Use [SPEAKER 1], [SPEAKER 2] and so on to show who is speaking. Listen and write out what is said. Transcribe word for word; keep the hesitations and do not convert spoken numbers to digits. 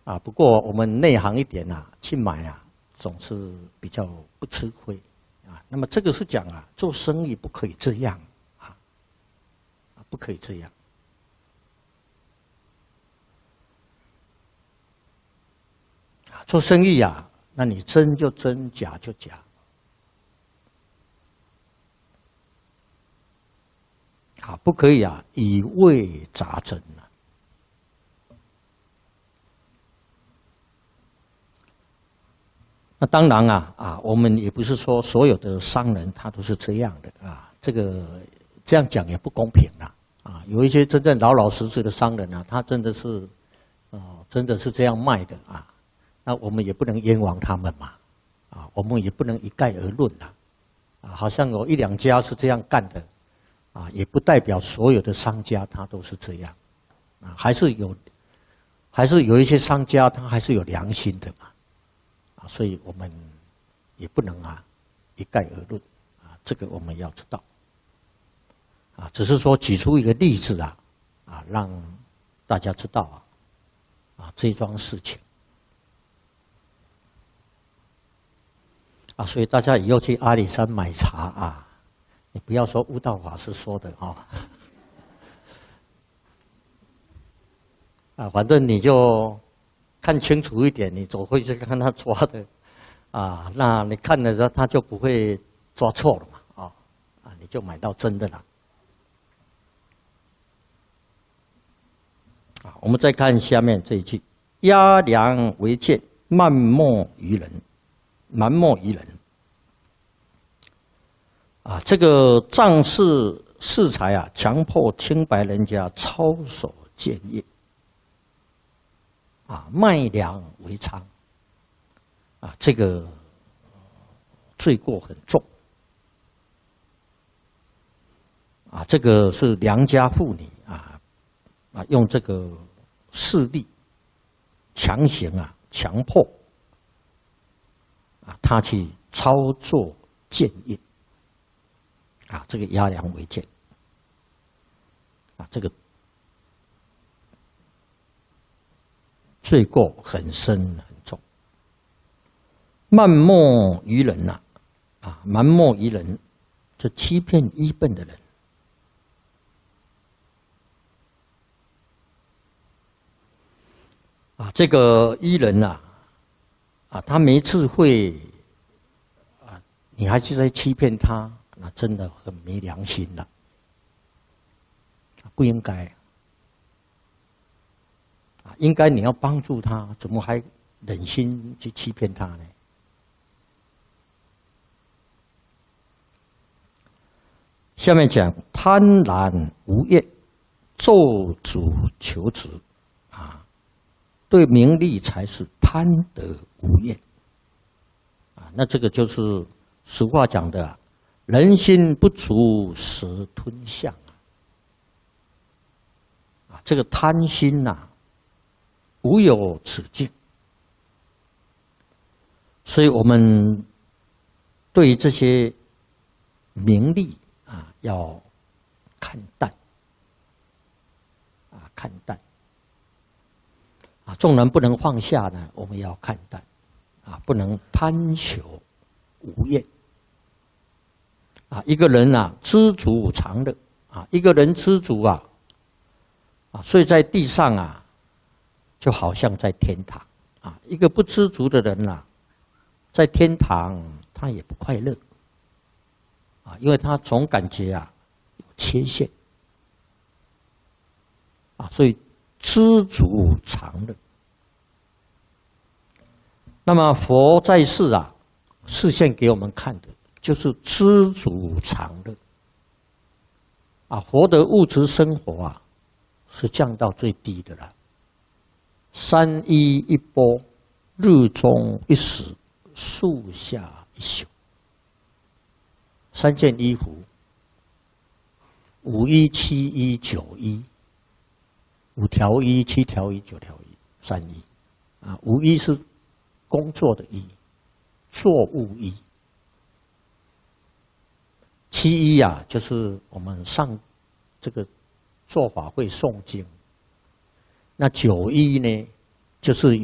[SPEAKER 1] 啊，不过我们内行一点啊，去买啊，总是比较不吃亏啊。那么这个是讲啊，做生意不可以这样啊，不可以这样。啊，做生意啊，那你真就真，假就假。啊，不可以啊，以味杂真啊。那当然啊，啊，我们也不是说所有的商人他都是这样的啊，这个这样讲也不公平啦，啊，有一些真正老老实实的商人啊，他真的是，哦，真的是这样卖的啊，那我们也不能冤枉他们嘛，啊，我们也不能一概而论啦，啊，好像有一两家是这样干的，啊，也不代表所有的商家他都是这样，啊，还是有，还是有一些商家他还是有良心的嘛。啊，所以我们也不能啊一概而论啊，这个我们要知道啊，只是说举出一个例子啊，啊，让大家知道啊，啊这桩事情啊，所以大家以后去阿里山买茶啊，你不要说悟道法师说的哦，啊，反正你就。看清楚一点，你走回去看他抓的，啊，那你看的时候他就不会抓错了嘛，啊，啊，你就买到真的了。啊，我们再看下面这一句：压梁为鉴，漫莫于人，蛮莫于人。啊，这个仗势恃才啊，强迫清白人家操守僭业。啊，卖粮为娼，啊，这个罪过很重。啊，这个是良家妇女啊，啊，用这个势力强行啊，强迫啊，他去操作奸业，啊，这个压梁为鉴，啊，这个。罪过很深很重，漫莫于人呐，啊，蛮莫于人，这欺骗愚笨的人，啊，这个愚人呐，啊，他没智慧，啊，你还是在欺骗他，那真的很没良心了，不应该。应该你要帮助他，怎么还忍心去欺骗他呢？下面讲贪婪无厌，咒诅求职，啊，对名利才是贪得无厌，啊，那这个就是俗话讲的“人心不足蛇吞象”啊，这个贪心呐、啊。无有止境，所以我们对这些名利啊要看淡，啊看淡，啊纵然不能放下呢，我们要看淡，啊不能贪求无厌，啊一个人啊知足常乐，啊一个人知足啊，啊睡在地上啊。就好像在天堂啊，一个不知足的人呐、啊，在天堂他也不快乐啊，因为他总感觉啊有缺陷啊，所以知足常乐。那么佛在世啊，示现给我们看的就是知足常乐啊，佛的物质生活啊是降到最低的了。三衣一钵，日中一食，树下一宿。三件衣服，五衣、七衣、九衣，五条衣、七条衣、九条衣，三衣。啊，五衣是工作的衣，作务衣。七衣啊，就是我们上这个做法会诵经。那九衣呢，就是